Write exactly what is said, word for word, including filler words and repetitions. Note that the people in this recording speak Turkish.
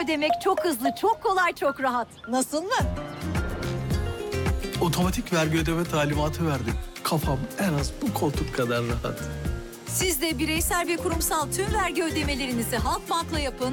ödemek çok hızlı, çok kolay, çok rahat. Nasıl mı? Otomatik vergi ödeme talimatı verdim. Kafam en az bu koltuk kadar rahat. Siz de bireysel ve kurumsal tüm vergi ödemelerinizi Halkbank'la yapın.